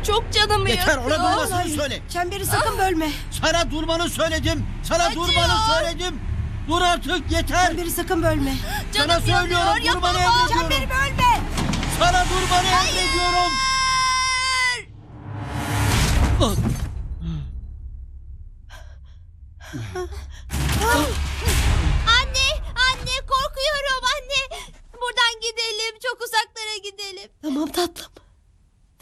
Çok canımı Yeter, yakıyor. ona durmasını söyle. Çemberi sakın bölme. Sana durmanı söyledim. Sana Acıyor. durmanı söyledim. Dur artık, yeter. Çemberi sakın bölme. Sana Canım söylüyorum, yanıyor, durmanı yapamam. emrediyorum. Çemberi bölme. Sana durmanı emrediyorum.